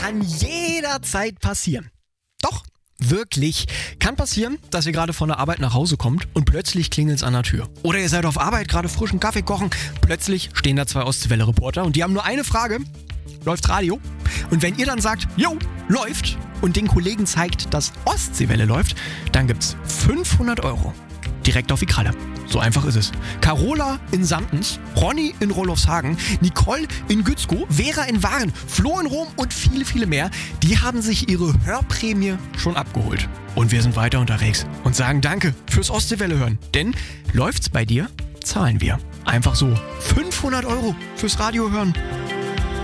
kann jederzeit passieren. Doch, wirklich. Kann passieren, dass ihr gerade von der Arbeit nach Hause kommt und plötzlich klingelt's an der Tür. Oder ihr seid auf Arbeit, gerade frischen Kaffee kochen. Plötzlich stehen da 2 Ostseewelle-Reporter und die haben nur eine Frage. Läuft Radio? Und wenn ihr dann sagt, jo, läuft, und den Kollegen zeigt, dass Ostseewelle läuft, dann gibt's 500 € direkt auf die Kralle. So einfach ist es. Carola in Sandens, Ronny in Rolofshagen, Nicole in Gützkow, Vera in Waren, Flo in Rom und viele, viele mehr, die haben sich ihre Hörprämie schon abgeholt. Und wir sind weiter unterwegs und sagen Danke fürs Ostseewelle hören. Denn läuft's bei dir, zahlen wir. Einfach so 500 € fürs Radio hören.